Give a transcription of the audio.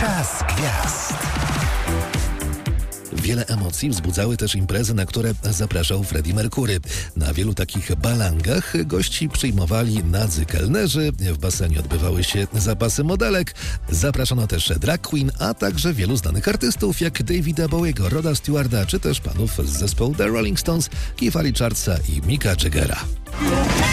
Czas gwiazd. Wiele emocji wzbudzały też imprezy, na które zapraszał Freddie Mercury. Na wielu takich balangach gości przyjmowali nadzy kelnerzy, w basenie odbywały się zapasy modelek, zapraszano też drag queen, a także wielu znanych artystów jak Davida Bowiego, Roda Stewarda, czy też panów z zespołu The Rolling Stones, Keitha Richardsa i Micka Jaggera.